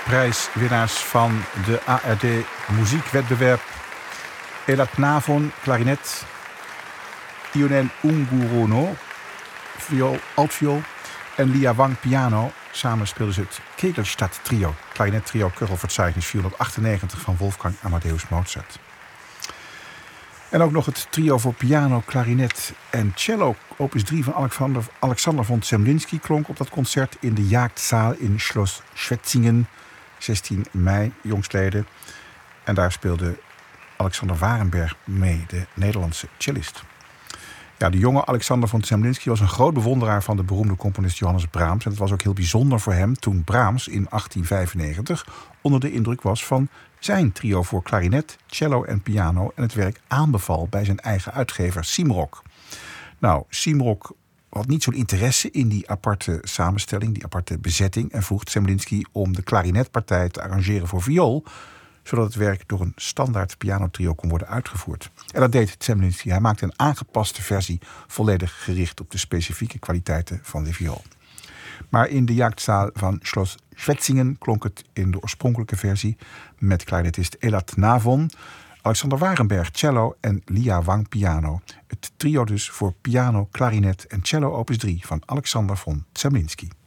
prijswinnaars van de ARD muziekweddenwerp. Elat Navon, klarinet. Ionel Ungurono, altviool. En Lia Wang, piano. Samen speelden ze het Kegelstadt Trio. Klarinet trio Köchelverzeichnis 498 van Wolfgang Amadeus Mozart. En ook nog het trio voor piano, klarinet en cello. Opus 3 van Alexander von Zemlinsky klonk op dat concert in de Jagdzaal in Schloss Schwetzingen. 16 mei, jongstleden. En daar speelde Alexander Warenberg mee, de Nederlandse cellist. Ja, de jonge Alexander von Zemlinsky was een groot bewonderaar van de beroemde componist Johannes Brahms. En het was ook heel bijzonder voor hem toen Brahms in 1895 onder de indruk was van zijn trio voor klarinet, cello en piano en het werk aanbeval bij zijn eigen uitgever Simrock. Nou, Simrock had niet zo'n interesse in die aparte samenstelling, die aparte bezetting, en vroeg Zemlinsky om de klarinetpartij te arrangeren voor viool, zodat het werk door een standaard pianotrio kon worden uitgevoerd. En dat deed Zemlinsky. Hij maakte een aangepaste versie volledig gericht op de specifieke kwaliteiten van de viool. Maar in de Jagdzaal van Schloss Schwetzingen klonk het in de oorspronkelijke versie met klarinetist Elat Navon, Alexander Warenberg cello en Lia Wang piano. Het trio dus voor piano, klarinet en cello opus 3 van Alexander von Zemlinsky.